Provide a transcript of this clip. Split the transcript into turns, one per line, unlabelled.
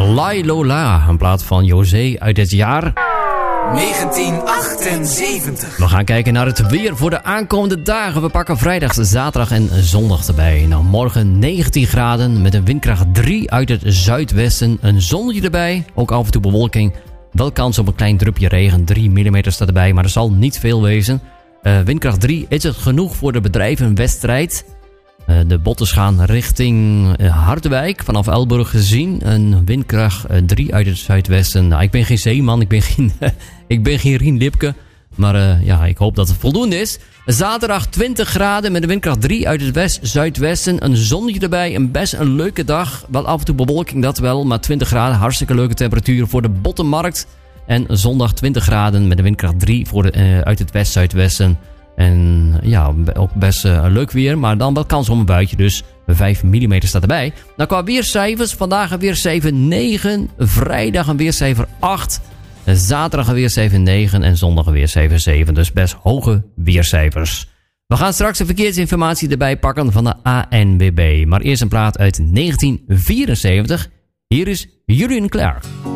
Lai Lola, een plaat van José uit het jaar
1978.
We gaan kijken naar het weer voor de aankomende dagen. We pakken vrijdag, zaterdag en zondag erbij. Nou, morgen 19 graden met een windkracht 3 uit het zuidwesten. Een zonnetje erbij, ook af en toe bewolking. Wel kans op een klein drupje regen, 3 mm staat erbij, maar er zal niet veel wezen. Windkracht 3, is het genoeg voor de bedrijvenwedstrijd? De botters gaan richting Harderwijk, vanaf Elburg gezien. Een windkracht 3 uit het zuidwesten. Nou, ik ben geen zeeman, ik ben geen Rien Lipke. Maar ik hoop dat het voldoende is. Zaterdag 20 graden met een windkracht 3 uit het west-zuidwesten. Een zonnetje erbij, best een leuke dag. Wel af en toe bewolking, dat wel. Maar 20 graden, hartstikke leuke temperatuur voor de Bottenmarkt. En zondag 20 graden met een windkracht 3 uit het west-zuidwesten. En ja, ook best leuk weer. Maar dan wel kans op een buitje, dus 5 mm staat erbij. Nou, qua weercijfers, vandaag een weercijfer 9. Vrijdag een weercijfer 8. Zaterdag een weercijfer 9 en zondag een weercijfer 7. Dus best hoge weercijfers. We gaan straks de verkeersinformatie erbij pakken van de ANWB. Maar eerst een plaat uit 1974. Hier is Julian Clark.